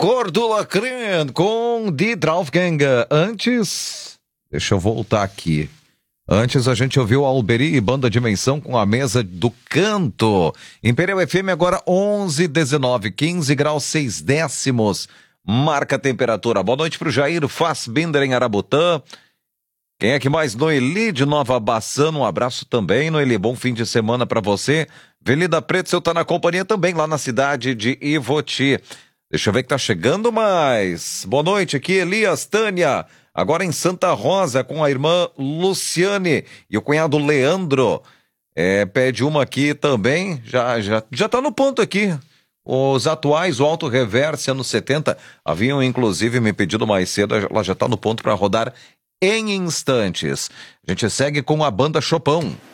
Cordula Crent com Die Draufgang. Antes, deixa eu voltar aqui. Antes a gente ouviu Alberi e Banda Dimensão com a Mesa do Canto. Imperial FM agora 11:19, 15 graus 6 décimos. Marca a temperatura. Boa noite pro Jair Fassbinder em Arabutã. Quem é que mais? Noeli de Nova Bassano, um abraço também. Noeli, bom fim de semana pra você. Avenida Preto, seu tá na companhia também, lá na cidade de Ivoti. Deixa eu ver que tá chegando mais. Boa noite, aqui Elias, Tânia, agora em Santa Rosa com a irmã Luciane e o cunhado Leandro. Pede uma aqui também, já tá no ponto aqui. Os atuais, o Alto Reverse, anos 70, haviam inclusive me pedido mais cedo, ela já tá no ponto para rodar em instantes. A gente segue com a banda Chopão.